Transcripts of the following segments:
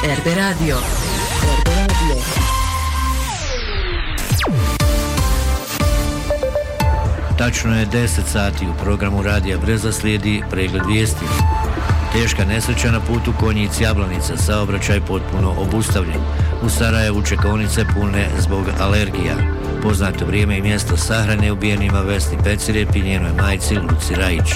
RB Radio. Tačno je 10 sati u programu Radija Breza slijedi pregled vijesti. Teška nesreća na putu Konjic-Jablanica, saobraćaj potpuno obustavljen. U Sarajevu čekaonice pune zbog alergija. Poznato vrijeme i mjesto sahrane ubijenima Vesni Pecirep i njenoj majci Luci Rajić.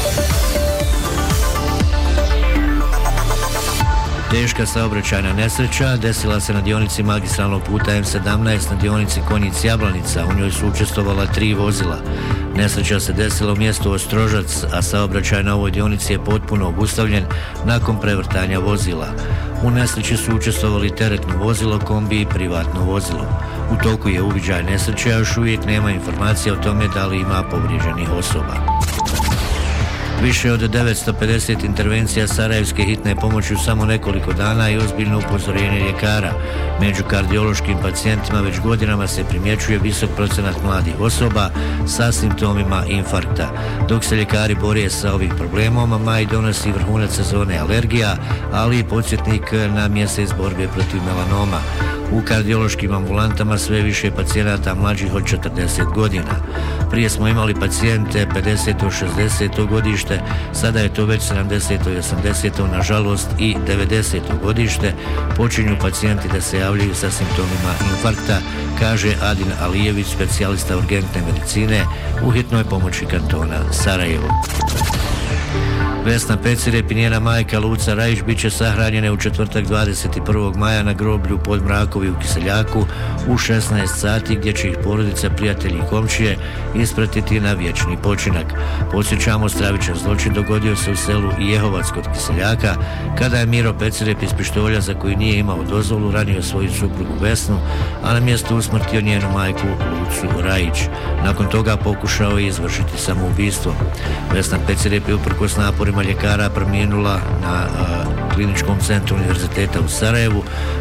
Teška saobraćajna nesreća desila se na dionici magistralnog puta M17 na dionici Konjic-Jablanica. U njoj su učestvovala 3 vozila. Nesreća se desila u mjestu Ostrožac, a saobraćaj na ovoj dionici je potpuno obustavljen nakon prevrtanja vozila. U nesreći su učestvovali teretno vozilo, kombi i privatno vozilo. U toku je uviđaj nesreće, a još uvijek nema informacija o tome da li ima povrijeđenih osoba. Više od 950 intervencija sarajevske hitne pomoći u samo nekoliko dana i ozbiljno upozorenje ljekara. Među kardiološkim pacijentima već godinama se primjećuje visok procenat mladih osoba sa simptomima infarkta. Dok se ljekari bore sa ovim problemom, maj donosi vrhunac sezone alergija, ali i podsjetnik na mjesec borbe protiv melanoma. U kardiološkim ambulantama sve više pacijenata mlađih od 40 godina. Prije smo imali pacijente 50. 60. godište, sada je to već 70. i 80. nažalost i 90. godište. Počinju pacijenti da se javljaju sa simptomima infarkta, kaže Adin Alijević, specijalista urgentne medicine u hitnoj pomoći kantona Sarajevo. Vesna Pecirep i njena majka Luca Rajić bit će sahranjene u četvrtak 21. maja na groblju Podmrakovi u Kiseljaku u 16 sati, gdje će ih porodica, prijatelji i komšije ispratiti na vječni počinak. Podsjećamo, stravičan zločin dogodio se u selu Jehovac kod Kiseljaka, kada je Miro Pecirep iz pištolja, za koji nije imao dozvolu, ranio svoju suprugu Vesnu, a na mjestu usmrtio njenu majku Lucu Rajić. Nakon toga pokušao je izvršiti samoubistvo. Vesna Pecirep je uprkos naporima ljekara preminula na kliničkom centru Univerziteta u Sarajevu.